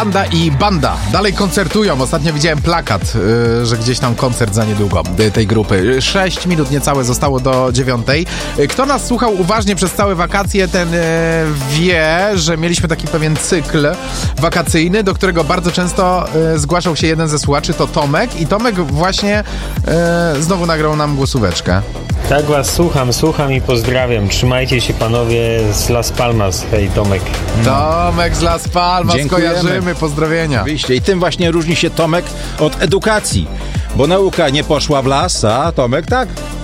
Wanda i Banda dalej koncertują. Ostatnio widziałem plakat, że gdzieś tam koncert za niedługo tej grupy. 6 minut niecałe zostało do 9. Kto nas słuchał uważnie przez całe wakacje, ten wie, że mieliśmy taki pewien cykl wakacyjny, do którego bardzo często zgłaszał się jeden ze słuchaczy, to Tomek. I Tomek właśnie znowu nagrał nam głosóweczkę. Tak was słucham i pozdrawiam. Trzymajcie się panowie z Las Palmas. Hej, Tomek. Tomek z Las Palmas, Dziękujemy. kojarzymy, pozdrowienia. Oczywiście. I tym właśnie różni się Tomek od edukacji, bo nauka nie poszła w las, a Tomek tak.